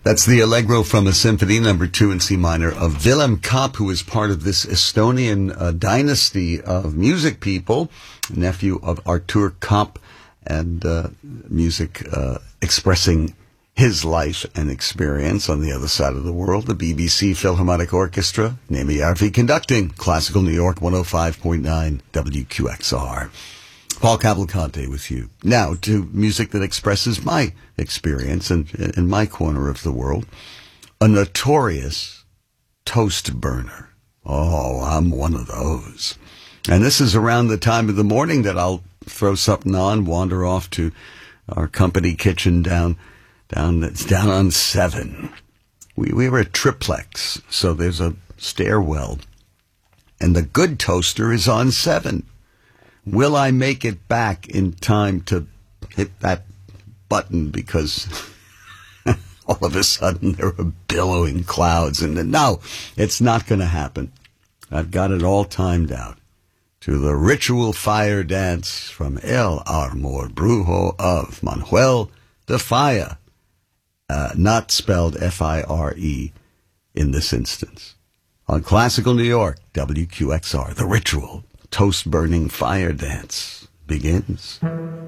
That's the Allegro from a Symphony number 2 in C minor of Willem Kapp, who is part of this Estonian dynasty of music people, nephew of Artur Kapp, and music expressing his life and experience on the other side of the world. The BBC Philharmonic Orchestra, Naomi Järvi conducting Classical New York 105.9 WQXR. Paul Cavalcante with you. Now to music that expresses my experience in my corner of the world. A notorious toast burner. Oh, I'm one of those. And this is around the time of the morning that I'll throw something on, wander off to our company kitchen down on 7. We were a triplex, so there's a stairwell. And the good toaster is on 7. Will I make it back in time to hit that button? Because all of a sudden there are billowing clouds. And no, it's not going to happen. I've got it all timed out to the ritual fire dance from El Amor Brujo of Manuel de Falla. Not spelled F-I-R-E in this instance. On Classical New York, WQXR, the ritual toast-burning fire dance begins.